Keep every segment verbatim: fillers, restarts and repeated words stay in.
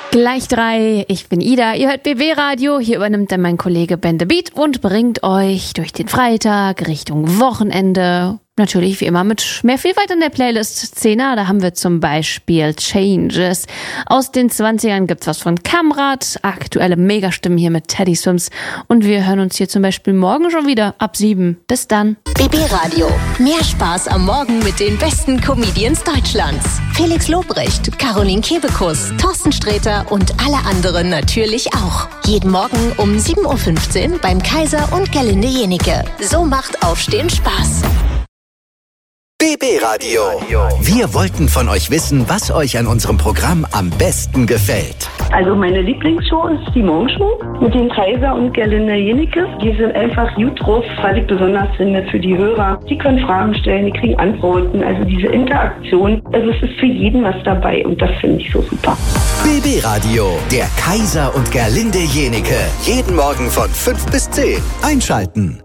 Gleich drei, ich bin Ida, ihr hört B B Radio, hier übernimmt dann mein Kollege Ben the Beat und bringt euch durch den Freitag Richtung Wochenende. Natürlich wie immer mit mehr viel weiter in der Playlist Zehner. Da haben wir zum Beispiel Changes. Aus den zwanzigern gibt's was von Kamrat, aktuelle Megastimmen hier mit Teddy Swims. Und wir hören uns hier zum Beispiel morgen schon wieder ab sieben. Bis dann. B B Radio. Mehr Spaß am Morgen mit den besten Comedians Deutschlands. Felix Lobrecht, Caroline Kebekus, Thorsten Sträter und alle anderen natürlich auch. Jeden Morgen um sieben Uhr fünfzehn beim Kaiser und Gerlinde Jenike. So macht Aufstehen Spaß. B B Radio. Wir wollten von euch wissen, was euch an unserem Programm am besten gefällt. Also meine Lieblingsshow ist die Morgenshow mit dem Kaiser und Gerlinde Jenike. Die sind einfach gut drauf, was ich besonders finde für die Hörer. Die können Fragen stellen, die kriegen Antworten. Also diese Interaktion, also es ist für jeden was dabei und das finde ich so super. B B Radio, der Kaiser und Gerlinde Jenike. Jeden Morgen von fünf bis zehn. Einschalten.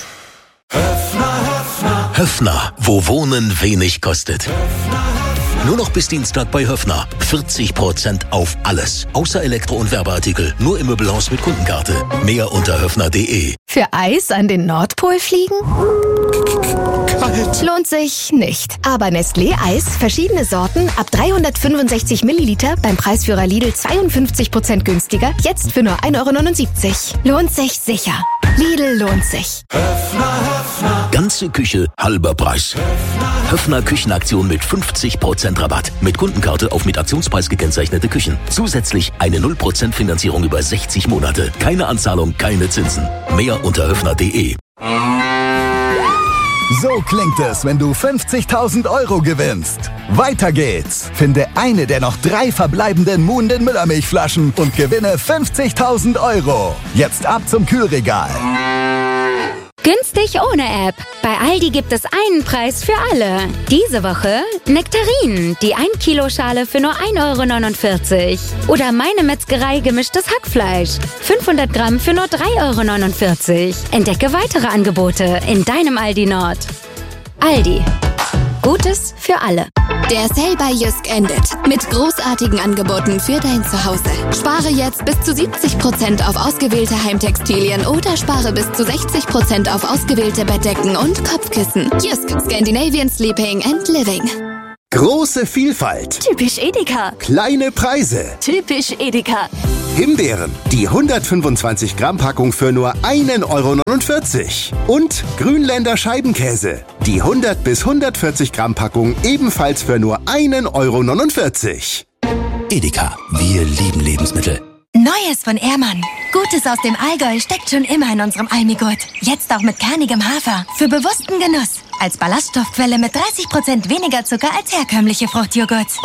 Höffner, wo Wohnen wenig kostet. Nur noch bis Dienstag bei Höffner. vierzig Prozent auf alles. Außer Elektro- und Werbeartikel. Nur im Möbelhaus mit Kundenkarte. Mehr unter höffner punkt de. Für Eis an den Nordpol fliegen? Kalt. Lohnt sich nicht. Aber Nestlé Eis, verschiedene Sorten, ab dreihundertfünfundsechzig Milliliter, beim Preisführer Lidl zweiundfünfzig Prozent günstiger, jetzt für nur ein Euro neunundsiebzig. Lohnt sich sicher. Lidl lohnt sich. Höffner, Höffner. Ganze Küche, halber Preis. Höffner, Höffner Küchenaktion mit fünfzig Prozent Rabatt. Mit Kundenkarte auf mit Aktionspreis gekennzeichnete Küchen. Zusätzlich eine null Prozent Finanzierung über sechzig Monate. Keine Anzahlung, keine Zinsen. Mehr unter höffner punkt de. So klingt es, wenn du fünfzigtausend Euro gewinnst. Weiter geht's. Finde eine der noch drei verbleibenden Muhnden Müllermilchflaschen und gewinne fünfzigtausend Euro. Jetzt ab zum Kühlregal. Günstig ohne App. Bei Aldi gibt es einen Preis für alle. Diese Woche Nektarinen, die ein Kilo Schale für nur ein Euro neunundvierzig. Oder Meine Metzgerei gemischtes Hackfleisch. fünfhundert Gramm für nur drei Euro neunundvierzig. Entdecke weitere Angebote in deinem Aldi Nord. Aldi. Gutes für alle. Der Sale bei Jysk endet mit großartigen Angeboten für dein Zuhause. Spare jetzt bis zu siebzig Prozent auf ausgewählte Heimtextilien oder spare bis zu sechzig Prozent auf ausgewählte Bettdecken und Kopfkissen. Jysk, Scandinavian Sleeping and Living. Große Vielfalt. Typisch Edeka. Kleine Preise. Typisch Edeka. Himbeeren, die hundertfünfundzwanzig Gramm Packung für nur ein Euro neunundvierzig. Und Grünländer Scheibenkäse, die hundert bis hundertvierzig Gramm Packung ebenfalls für nur ein Euro neunundvierzig. Edeka, wir lieben Lebensmittel. Neues von Ehrmann. Gutes aus dem Allgäu steckt schon immer in unserem Almigurt. Jetzt auch mit kernigem Hafer. Für bewussten Genuss. Als Ballaststoffquelle mit dreißig Prozent weniger Zucker als herkömmliche Fruchtjoghurts.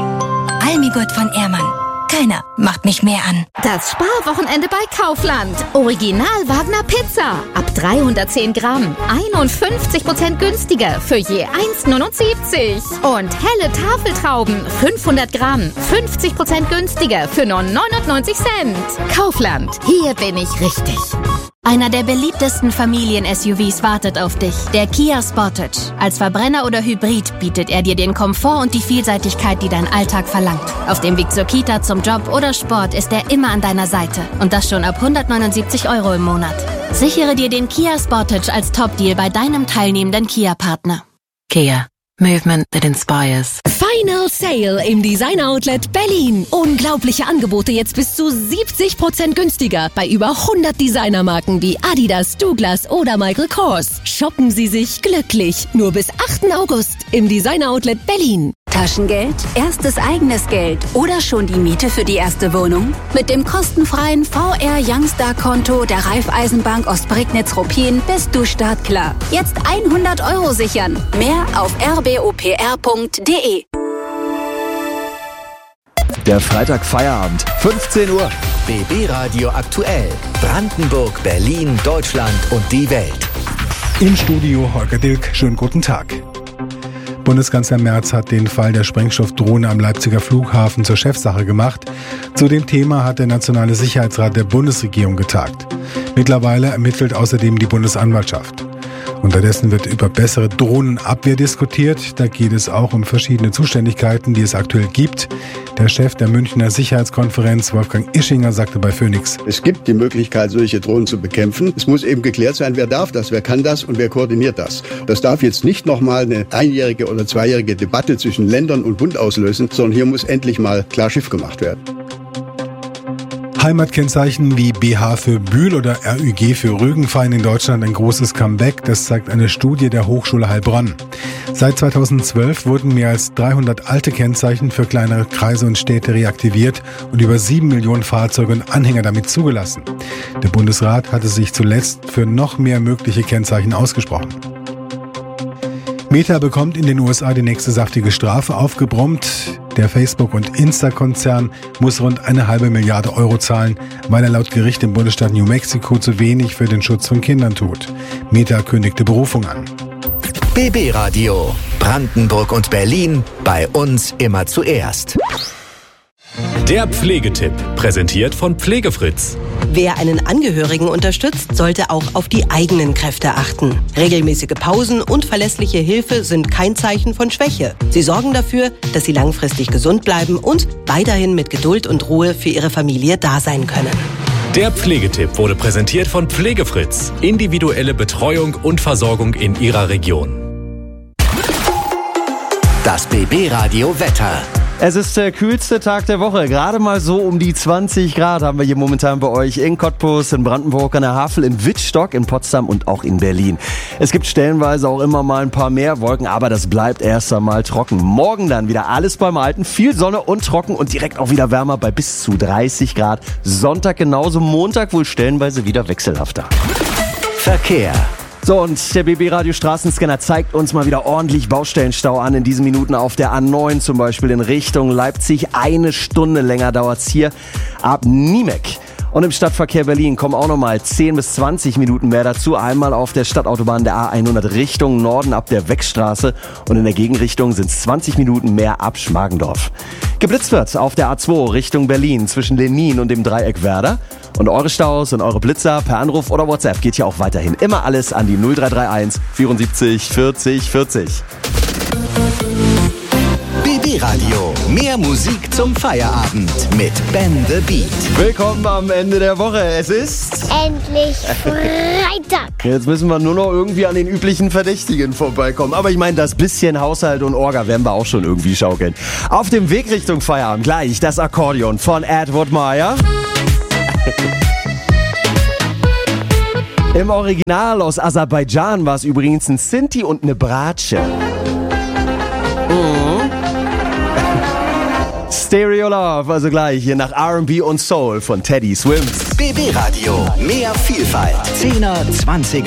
Almigurt von Ehrmann. Keiner macht mich mehr an. Das Sparwochenende bei Kaufland. Original Wagner Pizza. Ab dreihundertzehn Gramm. einundfünfzig Prozent günstiger für je eins neunundsiebzig. Und helle Tafeltrauben. fünfhundert Gramm. fünfzig Prozent günstiger für nur neunundneunzig Cent. Kaufland. Hier bin ich richtig. Einer der beliebtesten Familien-S U Vs wartet auf dich. Der Kia Sportage. Als Verbrenner oder Hybrid bietet er dir den Komfort und die Vielseitigkeit, die dein Alltag verlangt. Auf dem Weg zur Kita, zum Job oder Sport ist er immer an deiner Seite. Und das schon ab hundertneunundsiebzig Euro im Monat. Sichere dir den Kia Sportage als Top-Deal bei deinem teilnehmenden Kia-Partner. Kia. Movement that inspires. Final Sale im Design Outlet Berlin. Unglaubliche Angebote jetzt bis zu siebzig Prozent günstiger bei über hundert Designermarken wie Adidas, Douglas oder Michael Kors. Shoppen Sie sich glücklich. Nur bis achten August im Design Outlet Berlin. Taschengeld, erstes eigenes Geld oder schon die Miete für die erste Wohnung? Mit dem kostenfreien V R Youngstar-Konto der Raiffeisenbank Ostprignitz-Ruppin bist du startklar. Jetzt hundert Euro sichern. Mehr auf r b o p r punkt d e. Der Freitag Feierabend, fünfzehn Uhr. B B Radio aktuell. Brandenburg, Berlin, Deutschland und die Welt. Im Studio Holger Dilk. Schönen guten Tag. Bundeskanzler Merz hat den Fall der Sprengstoffdrohne am Leipziger Flughafen zur Chefsache gemacht. Zu dem Thema hat der Nationale Sicherheitsrat der Bundesregierung getagt. Mittlerweile ermittelt außerdem die Bundesanwaltschaft. Unterdessen wird über bessere Drohnenabwehr diskutiert. Da geht es auch um verschiedene Zuständigkeiten, die es aktuell gibt. Der Chef der Münchner Sicherheitskonferenz, Wolfgang Ischinger, sagte bei Phoenix: Es gibt die Möglichkeit, solche Drohnen zu bekämpfen. Es muss eben geklärt sein, wer darf das, wer kann das und wer koordiniert das. Das darf jetzt nicht nochmal eine einjährige oder zweijährige Debatte zwischen Ländern und Bund auslösen, sondern hier muss endlich mal klar Schiff gemacht werden. Heimatkennzeichen wie B H für Bühl oder R Ü G für Rügen feiern in Deutschland ein großes Comeback. Das zeigt eine Studie der Hochschule Heilbronn. Seit zweitausendzwölf wurden mehr als dreihundert alte Kennzeichen für kleinere Kreise und Städte reaktiviert und über sieben Millionen Fahrzeuge und Anhänger damit zugelassen. Der Bundesrat hatte sich zuletzt für noch mehr mögliche Kennzeichen ausgesprochen. Meta bekommt in den U S A die nächste saftige Strafe aufgebrummt. Der Facebook- und Insta-Konzern muss rund eine halbe Milliarde Euro zahlen, weil er laut Gericht im Bundesstaat New Mexico zu wenig für den Schutz von Kindern tut. Meta kündigte Berufung an. B B Radio. Brandenburg und Berlin. Bei uns immer zuerst. Der Pflegetipp, präsentiert von Pflegefritz. Wer einen Angehörigen unterstützt, sollte auch auf die eigenen Kräfte achten. Regelmäßige Pausen und verlässliche Hilfe sind kein Zeichen von Schwäche. Sie sorgen dafür, dass Sie langfristig gesund bleiben und weiterhin mit Geduld und Ruhe für Ihre Familie da sein können. Der Pflegetipp wurde präsentiert von Pflegefritz. Individuelle Betreuung und Versorgung in Ihrer Region. Das B B Radio Wetter. Es ist der kühlste Tag der Woche. Gerade mal so um die zwanzig Grad haben wir hier momentan bei euch in Cottbus, in Brandenburg, an der Havel, in Wittstock, in Potsdam und auch in Berlin. Es gibt stellenweise auch immer mal ein paar mehr Wolken, aber das bleibt erst einmal trocken. Morgen dann wieder alles beim Alten, viel Sonne und trocken und direkt auch wieder wärmer bei bis zu dreißig Grad. Sonntag genauso, Montag wohl stellenweise wieder wechselhafter. Verkehr. So, und der B B-Radio Straßenscanner zeigt uns mal wieder ordentlich Baustellenstau an. In diesen Minuten auf der A neun zum Beispiel in Richtung Leipzig. Eine Stunde länger dauert's hier ab Niemek. Und im Stadtverkehr Berlin kommen auch nochmal zehn bis zwanzig Minuten mehr dazu. Einmal auf der Stadtautobahn der A hundert Richtung Norden ab der Weckstraße und in der Gegenrichtung sind es zwanzig Minuten mehr ab Schmargendorf. Geblitzt wird auf der A zwei Richtung Berlin zwischen Lenin und dem Dreieck Werder. Und eure Staus und eure Blitzer per Anruf oder WhatsApp geht ja auch weiterhin immer alles an die null drei drei eins vierundsiebzig vierzig vierzig. B B Radio. Mehr Musik zum Feierabend mit Ben the Beat. Willkommen am Ende der Woche. Es ist endlich Freitag. Jetzt müssen wir nur noch irgendwie an den üblichen Verdächtigen vorbeikommen. Aber ich meine, das bisschen Haushalt und Orga werden wir auch schon irgendwie schaukeln. Auf dem Weg Richtung Feierabend gleich das Akkordeon von Edward Meyer. Im Original aus Aserbaidschan war es übrigens ein Sinti und eine Bratsche. Mhm. Stereo Love, also gleich hier nach R and B und Soul von Teddy Swims. B B Radio, mehr Vielfalt. zehner, zwanziger